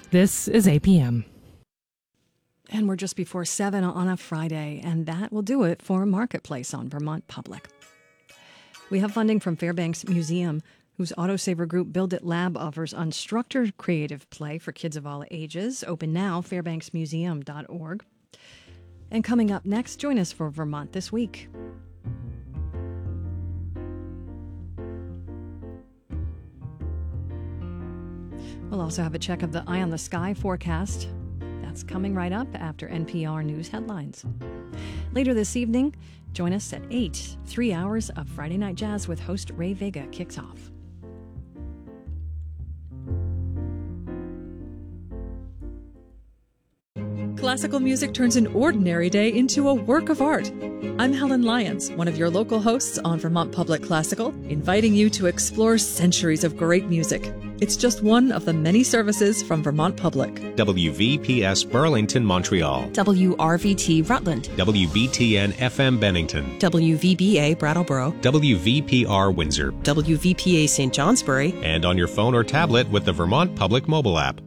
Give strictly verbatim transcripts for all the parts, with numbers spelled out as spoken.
This is A P M. And we're just before seven on a Friday, and that will do it for Marketplace on Vermont Public. We have funding from Fairbanks Museum, whose Autosaver group Build It Lab offers unstructured creative play for kids of all ages. Open now, fairbanks museum dot org. And coming up next, join us for Vermont This Week. We'll also have a check of the Eye on the Sky forecast. That's coming right up after N P R News headlines. Later this evening, join us at eight. Three hours of Friday Night Jazz with host Ray Vega kicks off. Classical music turns an ordinary day into a work of art. I'm Helen Lyons, one of your local hosts on Vermont Public Classical, inviting you to explore centuries of great music. It's just one of the many services from Vermont Public. W V P S Burlington, Montreal. W R V T Rutland. W B T N F M Bennington. W V B A Brattleboro. W V P R Windsor. W V P A Saint Johnsbury. And on your phone or tablet with the Vermont Public mobile app.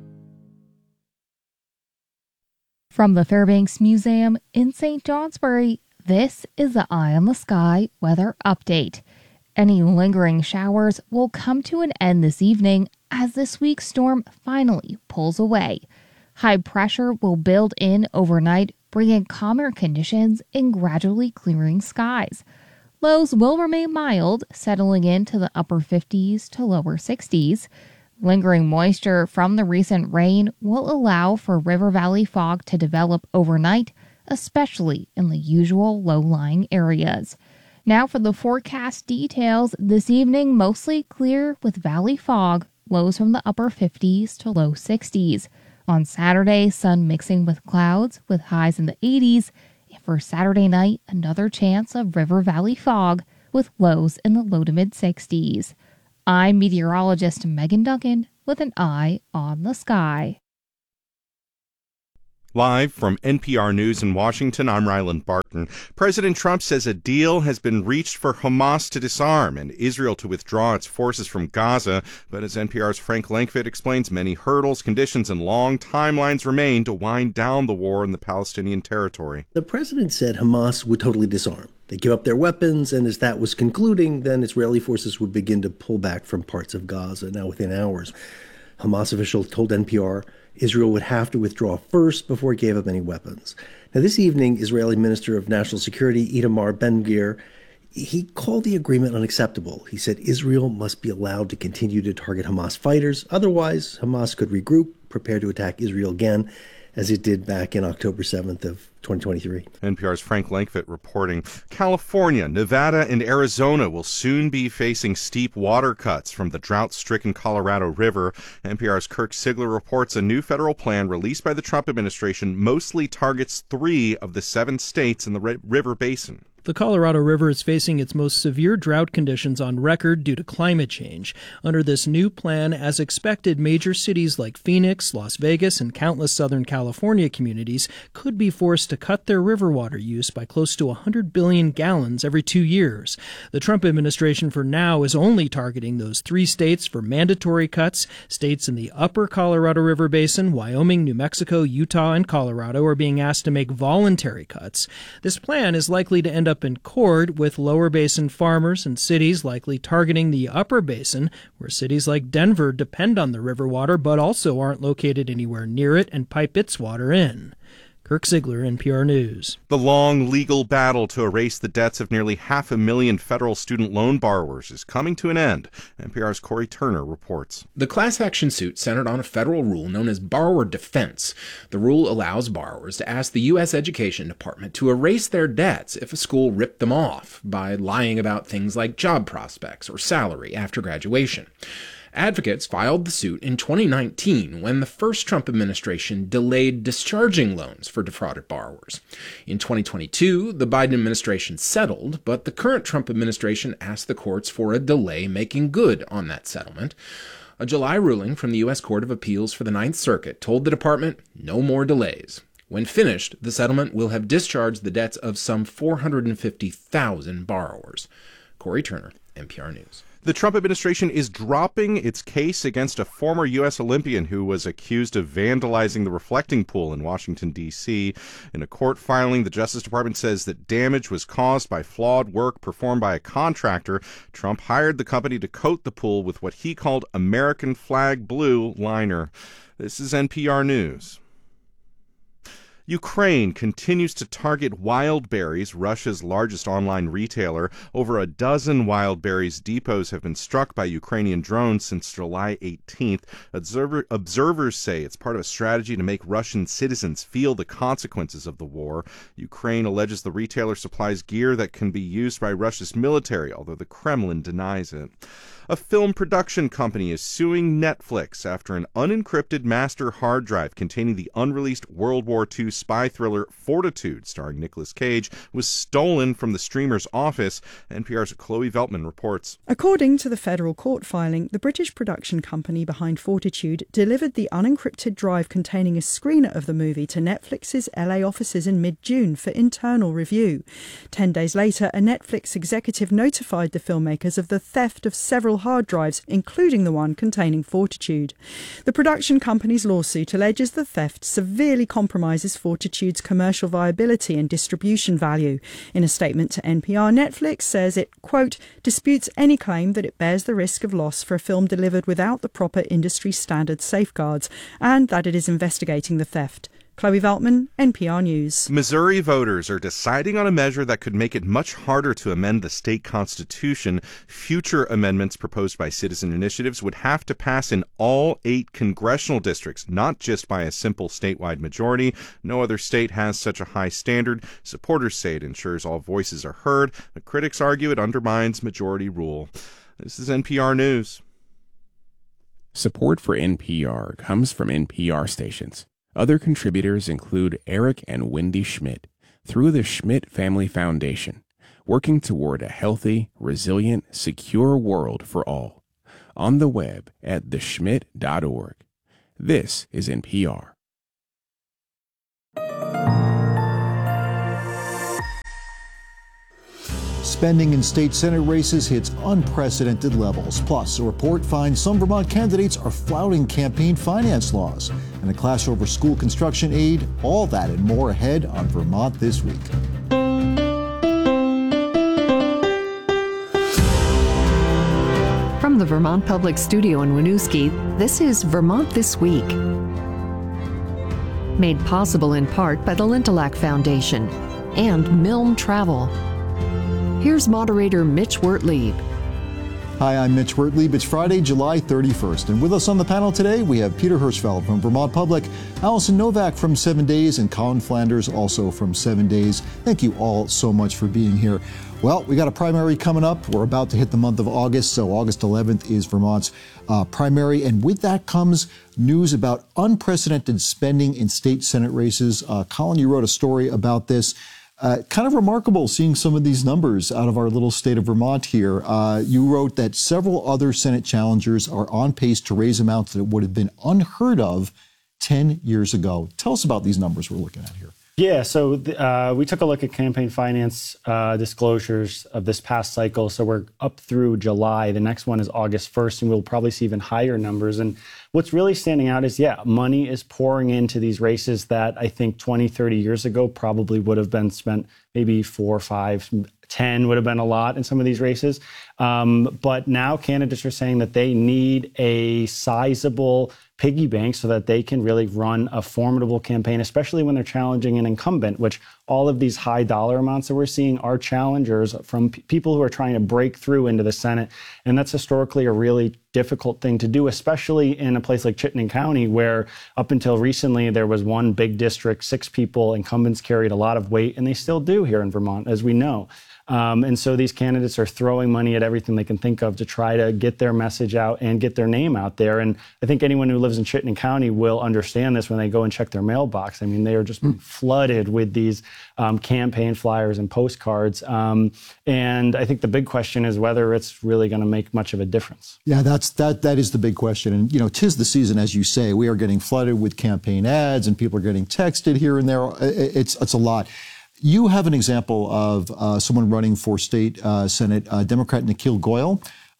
From the Fairbanks Museum in Saint Johnsbury, this is the Eye on the Sky weather update. Any lingering showers will come to an end this evening as this week's storm finally pulls away. High pressure will build in overnight, bringing calmer conditions and gradually clearing skies. Lows will remain mild, settling into the upper fifties to lower sixties. Lingering moisture from the recent rain will allow for river valley fog to develop overnight, especially in the usual low-lying areas. Now for the forecast details. This evening, mostly clear with valley fog, lows from the upper fifties to low sixties. On Saturday, sun mixing with clouds with highs in the eighties. And for Saturday night, another chance of river valley fog with lows in the low to mid sixties. I'm meteorologist Megan Duncan with an eye on the sky. Live from N P R News in Washington, I'm Ryland Barton. President Trump says a deal has been reached for Hamas to disarm and Israel to withdraw its forces from Gaza. But as N P R's Frank Langfitt explains, many hurdles, conditions, and long timelines remain to wind down the war in the Palestinian territory. The president said Hamas would totally disarm. They give up their weapons, and as that was concluding, then Israeli forces would begin to pull back from parts of Gaza. Now, within hours, Hamas officials told N P R Israel would have to withdraw first before it gave up any weapons. Now, this evening, Israeli Minister of National Security Itamar Ben-Gvir, he called the agreement unacceptable. He said Israel must be allowed to continue to target Hamas fighters. Otherwise, Hamas could regroup, prepare to attack Israel again, as it did back in October seventh of twenty twenty-three. N P R's Frank Langfitt reporting. California, Nevada, and Arizona will soon be facing steep water cuts from the drought-stricken Colorado River. N P R's Kirk Sigler reports a new federal plan released by the Trump administration mostly targets three of the seven states in the river basin. The Colorado River is facing its most severe drought conditions on record due to climate change. Under this new plan, as expected, major cities like Phoenix, Las Vegas, and countless Southern California communities could be forced to cut their river water use by close to one hundred billion gallons every two years. The Trump administration for now is only targeting those three states for mandatory cuts. States in the upper Colorado River Basin, Wyoming, New Mexico, Utah, and Colorado are being asked to make voluntary cuts. This plan is likely to end up in accord with lower basin farmers and cities likely targeting the upper basin, where cities like Denver depend on the river water but also aren't located anywhere near it and pipe its water in. Kirk Sigler, N P R News. The long legal battle to erase the debts of nearly half a million federal student loan borrowers is coming to an end. N P R's Corey Turner reports. The class action suit centered on a federal rule known as borrower defense. The rule allows borrowers to ask the U S Education Department to erase their debts if a school ripped them off by lying about things like job prospects or salary after graduation. Advocates filed the suit in twenty nineteen when the first Trump administration delayed discharging loans for defrauded borrowers. In twenty twenty-two, the Biden administration settled, but the current Trump administration asked the courts for a delay making good on that settlement. A July ruling from the U S Court of Appeals for the Ninth Circuit told the department no more delays. When finished, the settlement will have discharged the debts of some four hundred fifty thousand borrowers. Corey Turner, N P R News. The Trump administration is dropping its case against a former U S Olympian who was accused of vandalizing the reflecting pool in Washington, D C. In a court filing, the Justice Department says that damage was caused by flawed work performed by a contractor. Trump hired the company to coat the pool with what he called American flag blue liner. This is N P R News. Ukraine continues to target Wild Berries, Russia's largest online retailer. Over a dozen Wild Berries depots have been struck by Ukrainian drones since July eighteenth. Observer, observers say it's part of a strategy to make Russian citizens feel the consequences of the war. Ukraine alleges the retailer supplies gear that can be used by Russia's military, although the Kremlin denies it. A film production company is suing Netflix after an unencrypted master hard drive containing the unreleased World War Two spy thriller Fortitude, starring Nicolas Cage, was stolen from the streamer's office. N P R's Chloe Veltman reports. According to the federal court filing, the British production company behind Fortitude delivered the unencrypted drive containing a screener of the movie to Netflix's L A offices in mid-June for internal review. Ten days later, a Netflix executive notified the filmmakers of the theft of several hard drives, including the one containing Fortitude. The production company's lawsuit alleges the theft severely compromises Fortitude's commercial viability and distribution value. In a statement to N P R, Netflix says it, quote, disputes any claim that it bears the risk of loss for a film delivered without the proper industry standard safeguards, and that it is investigating the theft. Chloe Veltman, N P R News. Missouri voters are deciding on a measure that could make it much harder to amend the state constitution. Future amendments proposed by citizen initiatives would have to pass in all eight congressional districts, not just by a simple statewide majority. No other state has such a high standard. Supporters say it ensures all voices are heard, but critics argue it undermines majority rule. This is N P R News. Support for N P R comes from N P R stations. Other contributors include Eric and Wendy Schmidt through the Schmidt Family Foundation, working toward a healthy, resilient, secure world for all. On the web at the schmidt dot org. This is N P R. Spending in state senate races hits unprecedented levels. Plus, a report finds some Vermont candidates are flouting campaign finance laws. And a clash over school construction aid. All that and more ahead on Vermont This Week. From the Vermont Public Studio in Winooski, this is Vermont This Week. Made possible in part by the Lintelak Foundation and Milne Travel. Here's moderator Mitch Wertlieb. Hi, I'm Mitch Wertlieb. It's Friday, July thirty-first, and with us on the panel today, we have Peter Hirschfeld from Vermont Public, Allison Novak from Seven Days, and Colin Flanders also from Seven Days. Thank you all so much for being here. Well, we got a primary coming up. We're about to hit the month of August, so August eleventh is Vermont's uh, primary, and with that comes news about unprecedented spending in state senate races. Uh, Colin, you wrote a story about this. Uh, kind of remarkable seeing some of these numbers out of our little state of Vermont here. Uh, you wrote that several other Senate challengers are on pace to raise amounts that would have been unheard of ten years ago. Tell us about these numbers we're looking at here. Yeah, so uh, we took a look at campaign finance uh, disclosures of this past cycle. So we're up through July. The next one is August first, and we'll probably see even higher numbers. And what's really standing out is, yeah, money is pouring into these races that I think twenty, thirty years ago probably would have been spent maybe four, five, ten would have been a lot in some of these races. Um, but now candidates are saying that they need a sizable piggy bank so that they can really run a formidable campaign, especially when they're challenging an incumbent, which all of these high dollar amounts that we're seeing are challengers from p- people who are trying to break through into the Senate. And that's historically a really difficult thing to do, especially in a place like Chittenden County, where up until recently there was one big district, six people, incumbents carried a lot of weight, and they still do here in Vermont, as we know. Um, and so these candidates are throwing money at everything they can think of to try to get their message out and get their name out there. And I think anyone who lives in Chittenden County will understand this when they go and check their mailbox. I mean, they are just mm. flooded with these um, campaign flyers and postcards. Um, and I think the big question is whether it's really going to make much of a difference. Yeah, that's that. That is the big question. And, you know, 'tis the season, as you say. We are getting flooded with campaign ads and people are getting texted here and there. It's, it's a lot. You have an example of uh, someone running for state uh, Senate, uh, Democrat Nikhil Goyal.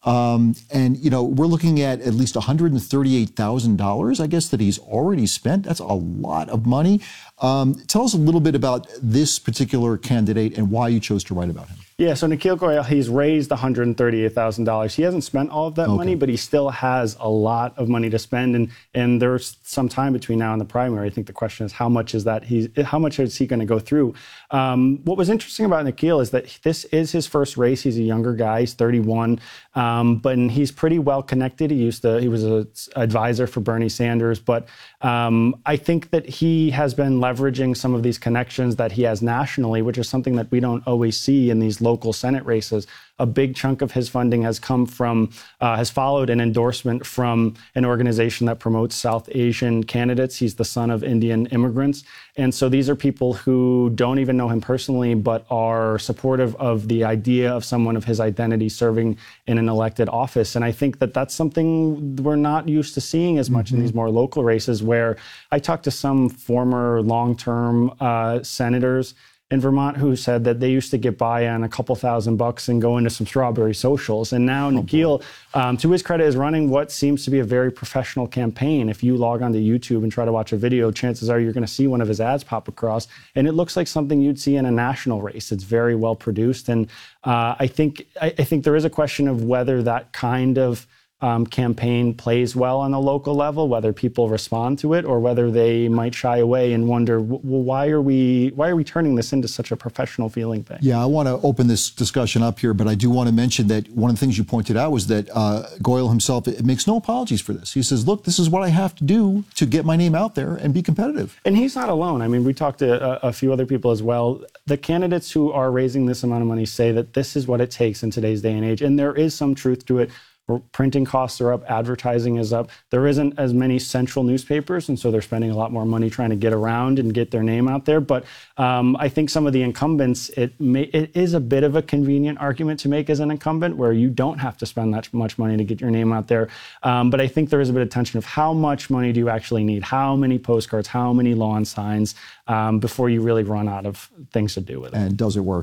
Um, and, you know, we're looking at at least one hundred thirty-eight thousand dollars, I guess, that he's already spent. That's a lot of money. Um, tell us a little bit about this particular candidate and why you chose to write about him. Yeah, so Nikhil Goyal, he's raised one hundred thirty-eight thousand dollars. He hasn't spent all of that okay. money, but he still has a lot of money to spend. And and there's some time between now and the primary. I think the question is how much is that he's how much is he going to go through? Um, what was interesting about Nikhil is that this is his first race. He's a younger guy. He's thirty-one, um, but he's pretty well connected. He used to he was an advisor for Bernie Sanders, but um, I think that he has been leveraging some of these connections that he has nationally, which is something that we don't always see in these local Senate races. A big chunk of his funding has come from, uh, has followed an endorsement from an organization that promotes South Asian candidates. He's the son of Indian immigrants. And so these are people who don't even know him personally, but are supportive of the idea of someone of his identity serving in an elected office. And I think that that's something we're not used to seeing as much mm-hmm. in these more local races, where I talked to some former long-term uh, senators in Vermont who said that they used to get by on a couple thousand bucks and go into some strawberry socials. And now oh, Nikhil, um, to his credit, is running what seems to be a very professional campaign. If you log onto YouTube and try to watch a video, chances are you're going to see one of his ads pop across. And it looks like something you'd see in a national race. It's very well produced. And uh, I think I, I think there is a question of whether that kind of Um, campaign plays well on a local level, whether people respond to it or whether they might shy away and wonder, well, why are we why are we turning this into such a professional feeling thing? Yeah, I want to open this discussion up here, but I do want to mention that one of the things you pointed out was that uh, Goyal himself it makes no apologies for this. He says, look, this is what I have to do to get my name out there and be competitive. And he's not alone. I mean, we talked to a, a few other people as well. The candidates who are raising this amount of money say that this is what it takes in today's day and age, and there is some truth to it. Printing costs are up, advertising is up. There isn't as many central newspapers, and so they're spending a lot more money trying to get around and get their name out there. But um, I think some of the incumbents, it, may, it is a bit of a convenient argument to make as an incumbent, where you don't have to spend that much money to get your name out there. Um, but I think there is a bit of tension of how much money do you actually need? How many postcards? How many lawn signs um, before you really run out of things to do with it? And does it work?